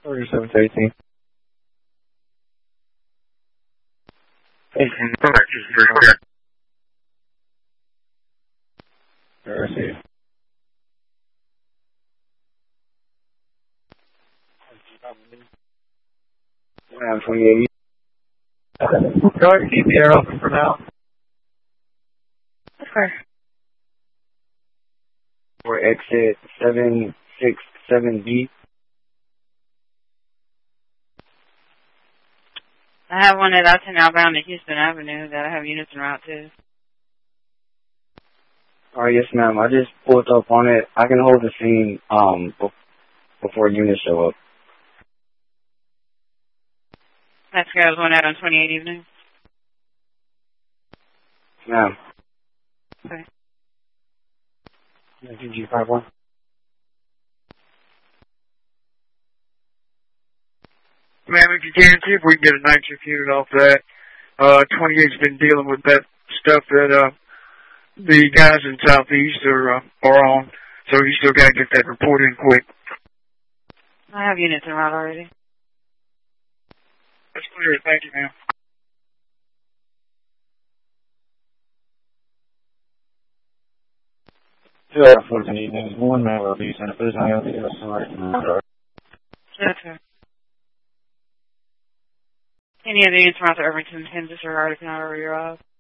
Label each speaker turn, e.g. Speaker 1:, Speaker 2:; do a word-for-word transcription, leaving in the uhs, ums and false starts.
Speaker 1: forty-seven to eighteen.
Speaker 2: eighteen, correct. Okay.
Speaker 1: Receive. Ram twenty-eight.
Speaker 3: Go ahead and keep the air open for now.
Speaker 4: Okay.
Speaker 1: For exit seven six seven B.
Speaker 4: I have one at I ten outbound to Houston Avenue that I have units en route to.
Speaker 1: Alright, yes ma'am. I just pulled up on it. I can hold the scene um before units show up.
Speaker 4: That's guys one out on twenty-eight evening.
Speaker 1: Ma'am.
Speaker 4: Okay.
Speaker 1: G G five one.
Speaker 2: Ma'am, if you can, see if we can get a night shift unit off that. Uh, twenty-eight's been dealing with that stuff that, uh, the guys in Southeast are, uh, are on. So you still gotta get that report in quick.
Speaker 4: I have units en route already.
Speaker 2: That's clear. Thank you, ma'am.
Speaker 1: Two out of fourteen evenings. One man will be sent. Please hang out the sorry.
Speaker 4: Yes, sir. Any other units en route to Irvington, Kansas, or Arctic, not already arrived?